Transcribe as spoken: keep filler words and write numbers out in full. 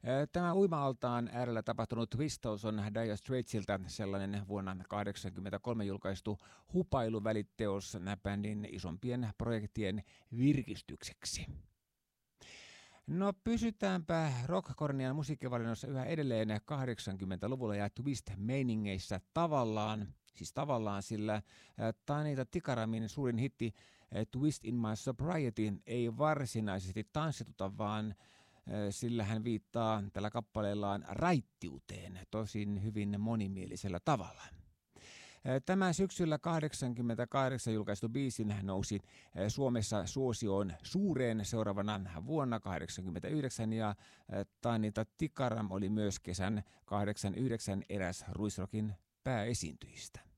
Tämä uima-altaan äärellä tapahtunut twistaus on Dire Straitsiltä sellainen vuonna tuhatyhdeksänsataakahdeksankymmentäkolme julkaistu hupailuvälitteos bändin isompien projektien virkistykseksi. No pysytäänpä rockkornian musiikkivalinnossa yhä edelleen kahdeksankymmentäluvulla ja twist-meiningeissä tavallaan, siis tavallaan, sillä Tanita Tikaramin suurin hitti Twist in My Sobriety ei varsinaisesti tanssituta, vaan sillä hän viittaa tällä kappaleellaan raittiuteen, tosin hyvin monimielisellä tavalla. Tämän syksyllä kahdeksankymmentäkahdeksan julkaistu biisin nousi Suomessa suosioon suureen seuraavana vuonna kahdeksankymmentäyhdeksän ja Tanita Tikaram oli myös kesän kahdeksankymmentäyhdeksän eräs Ruisrockin pääesiintyjistä.